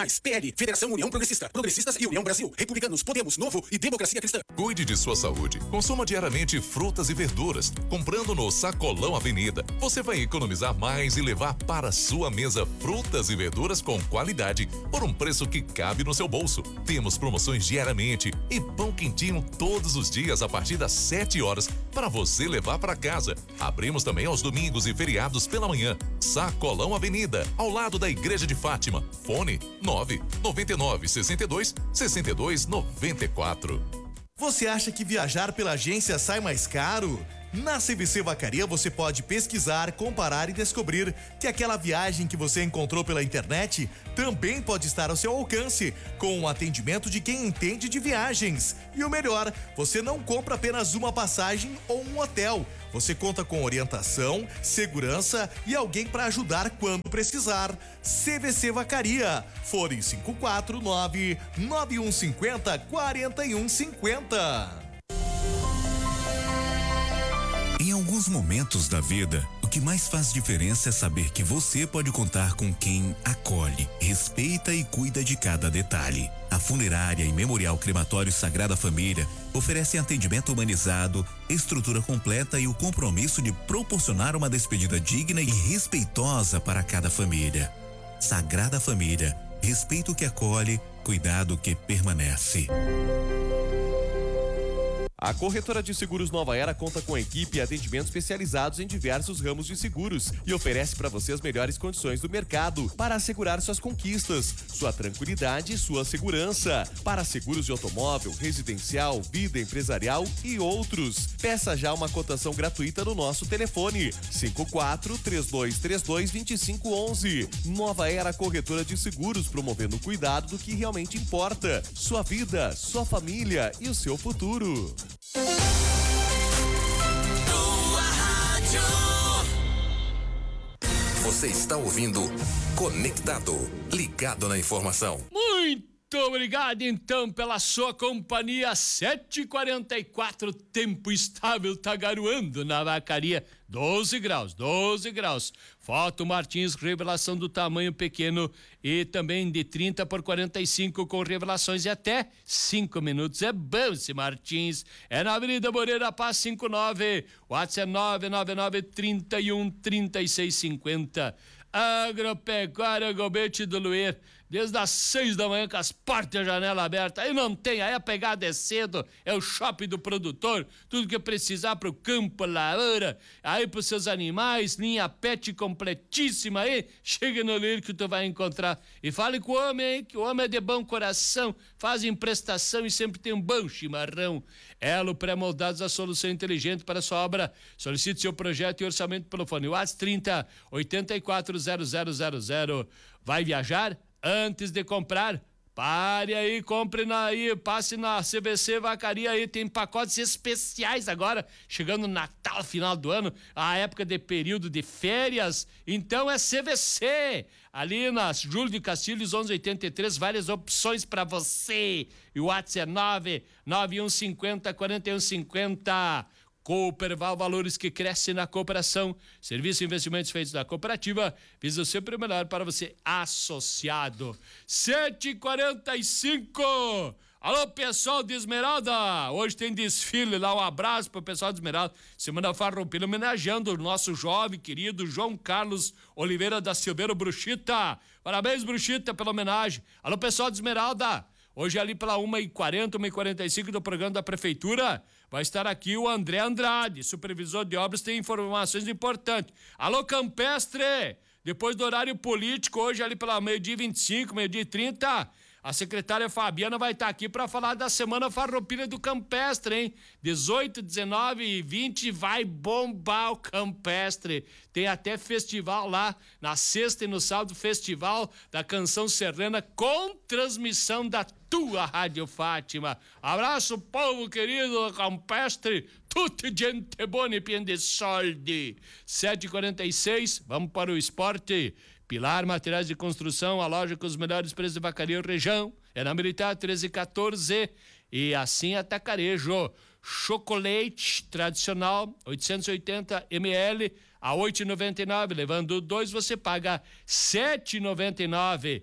PL, Federação União Progressista, Progressistas e União Brasil, Republicanos, Podemos, Novo e Democracia Cristã. Cuide de sua saúde. Consuma diariamente frutas e verduras. Comprando no Sacolão Avenida, você vai economizar mais e levar para sua mesa frutas e verduras com qualidade por um preço que cabe no seu bolso. Temos promoções diariamente e pão quentinho todos os dias a partir das 7 horas para você levar para casa. Abrimos também aos domingos e feriados pela manhã. Sacolão Avenida, ao lado da Igreja de Fátima. Fone 999 62 62 94. Você acha que viajar pela agência sai mais caro? Na CVC Vacaria você pode pesquisar, comparar e descobrir que aquela viagem que você encontrou pela internet também pode estar ao seu alcance, com o atendimento de quem entende de viagens. E o melhor, você não compra apenas uma passagem ou um hotel. Você conta com orientação, segurança e alguém para ajudar quando precisar. CVC Vacaria, fone 549-9150-4150. Em alguns momentos da vida, o que mais faz diferença é saber que você pode contar com quem acolhe, respeita e cuida de cada detalhe. A Funerária e Memorial Crematório Sagrada Família oferecem atendimento humanizado, estrutura completa e o compromisso de proporcionar uma despedida digna e respeitosa para cada família. Sagrada Família, respeito que acolhe, cuidado que permanece. A Corretora de Seguros Nova Era conta com equipe e atendimento especializados em diversos ramos de seguros e oferece para você as melhores condições do mercado para assegurar suas conquistas, sua tranquilidade e sua segurança. Para seguros de automóvel, residencial, vida empresarial e outros. Peça já uma cotação gratuita no nosso telefone 54-3232-2511. Nova Era Corretora de Seguros, promovendo o cuidado do que realmente importa: sua vida, sua família e o seu futuro. Você está ouvindo Conectado, ligado na informação. Muito obrigado então pela sua companhia. 7h44, tempo estável, tá garoando na Vacaria. 12 graus. Foto Martins, revelação do tamanho pequeno e também de 30 por 45 com revelações de até 5 minutos. É bom esse Martins. É na Avenida Moreira Paz 59. WhatsApp 999-31-3650. Agropecuária Gobete do Luer. Desde as 6 da manhã com as portas e a janela aberta. Aí não tem, aí a pegada é cedo, é o shopping do produtor, tudo que precisar pro campo, lavoura, aí pros seus animais, linha pet completíssima aí, chega no Luer que tu vai encontrar. E fale com o homem aí, que o homem é de bom coração, faz emprestação e sempre tem um bom chimarrão. Elo Pré-Moldados, a solução inteligente para a sua obra. Solicite seu projeto e orçamento pelo fone WhatsApp 30 84 0000. Vai viajar? Antes de comprar, pare aí, compre passe na CVC Vacaria aí, tem pacotes especiais agora, chegando no Natal, final do ano, a época de período de férias, então é CVC, ali na Júlio de Castilhos 1183, várias opções para você, e o WhatsApp é 99150-4150. Cooperval, valores que crescem na cooperação. Serviços e investimentos feitos na cooperativa. Visa sempre o melhor para você, associado. 7h45. Alô, pessoal de Esmeralda. Hoje tem desfile lá. Um abraço para o pessoal de Esmeralda. Semana Farroupilha homenageando o nosso jovem querido João Carlos Oliveira da Silveira Bruxita. Parabéns, Bruxita, pela homenagem. Alô, pessoal de Esmeralda. Hoje ali pela 1h40, 1h45 do programa da Prefeitura, vai estar aqui o André Andrade, supervisor de obras, tem informações importantes. Alô, Campestre! Depois do horário político, hoje ali pela 12h25, 12h30, a secretária Fabiana vai estar aqui para falar da Semana Farroupilha do Campestre, hein? 18, 19 e 20 vai bombar o Campestre. Tem até festival lá, na sexta e no sábado, festival da Canção Serrana com transmissão da tua Rádio Fátima. Abraço, povo querido do Campestre. Tutti gente buona e pieno de soldi. 7h46, vamos para o esporte. Pilar Materiais de Construção, a loja com os melhores preços de Vacaria e região. É na Militar 1314 e assim Atacarejo. Chocolate tradicional 880 ml a 8,99. Levando 2 você paga 7,99.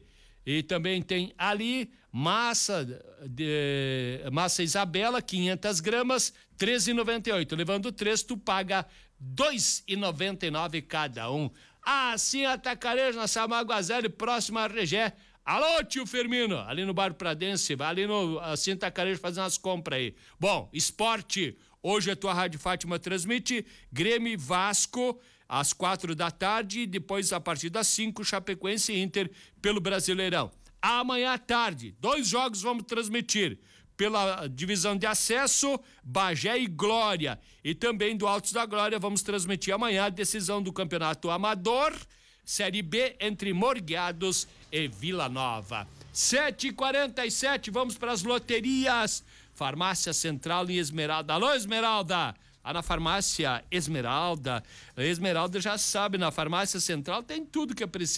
E também tem ali massa Isabela, 500 gramas, R$ 13,98. Levando 3, tu paga R$ 2,99 cada um. Assim, Atacarejo, na Samaguazele, próximo a Regé. Alô, tio Firmino, ali no Bairro Pradense, vai ali no Assim, Atacarejo fazer umas compras aí. Bom, esporte, hoje a tua Rádio Fátima transmite Grêmio e Vasco às 4 da tarde, depois a partir das 5, Chapecoense e Inter pelo Brasileirão. Amanhã à tarde, 2 jogos vamos transmitir. Pela divisão de acesso, Bagé e Glória. E também do Altos da Glória vamos transmitir amanhã a decisão do Campeonato Amador, Série B, entre Morgueados e Vila Nova. 7h47, vamos para as loterias. Farmácia Central em Esmeralda. Alô, Esmeralda! Lá na Farmácia Esmeralda. Esmeralda já sabe, na Farmácia Central tem tudo que é preciso.